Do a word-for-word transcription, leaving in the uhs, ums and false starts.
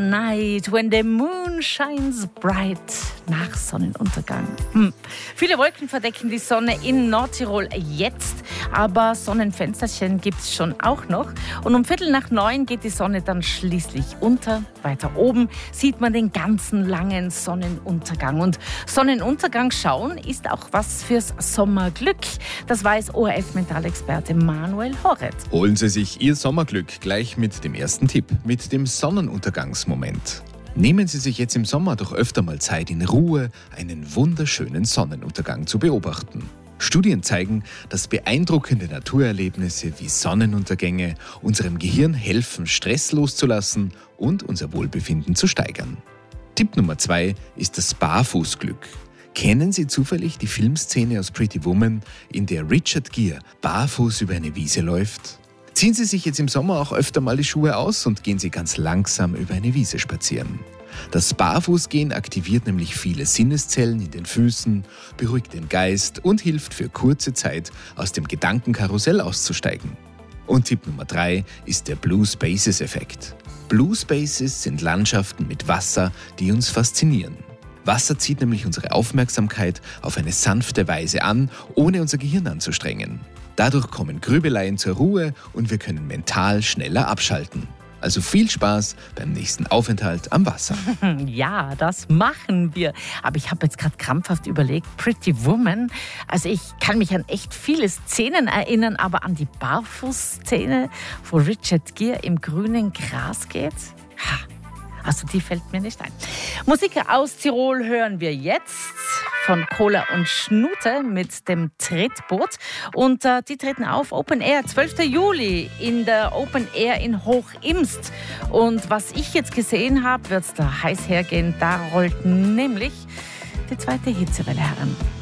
night when the moon shines bright. Nach Sonnenuntergang. Hm. Viele Wolken verdecken die Sonne in Nordtirol jetzt, aber Sonnenfensterchen gibt es schon auch noch. Und um Viertel nach neun geht die Sonne dann schließlich unter. Weiter oben sieht man den ganzen langen Sonnenuntergang. Und Sonnenuntergang schauen ist auch was fürs Sommerglück. Das weiß O R F-Mentalexperte Manuel Horret. Holen Sie sich Ihr Sommerglück gleich mit dem ersten Tipp, mit dem Sonnenuntergangsmoment. Nehmen Sie sich jetzt im Sommer doch öfter mal Zeit, in Ruhe einen wunderschönen Sonnenuntergang zu beobachten. Studien zeigen, dass beeindruckende Naturerlebnisse wie Sonnenuntergänge unserem Gehirn helfen, Stress loszulassen und unser Wohlbefinden zu steigern. Tipp Nummer zwei ist das Barfußglück. Kennen Sie zufällig die Filmszene aus Pretty Woman, in der Richard Gere barfuß über eine Wiese läuft? Ziehen Sie sich jetzt im Sommer auch öfter mal die Schuhe aus und gehen Sie ganz langsam über eine Wiese spazieren. Das Barfußgehen aktiviert nämlich viele Sinneszellen in den Füßen, beruhigt den Geist und hilft für kurze Zeit aus dem Gedankenkarussell auszusteigen. Und Tipp Nummer drei ist der Blue Spaces-Effekt. Blue Spaces sind Landschaften mit Wasser, die uns faszinieren. Wasser zieht nämlich unsere Aufmerksamkeit auf eine sanfte Weise an, ohne unser Gehirn anzustrengen. Dadurch kommen Grübeleien zur Ruhe und wir können mental schneller abschalten. Also viel Spaß beim nächsten Aufenthalt am Wasser. Ja, das machen wir. Aber ich habe jetzt gerade krampfhaft überlegt, Pretty Woman. Also ich kann mich an echt viele Szenen erinnern, aber an die Barfußszene, wo Richard Gere im grünen Gras geht? Ha, also die fällt mir nicht ein. Musik aus Tirol hören wir jetzt von Cola und Schnute mit dem Tretboot. Und äh, die treten auf Open Air, zwölften Juli in der Open Air in Hochimst. Und was ich jetzt gesehen habe, wird es da heiß hergehen. Da rollt nämlich die zweite Hitzewelle heran.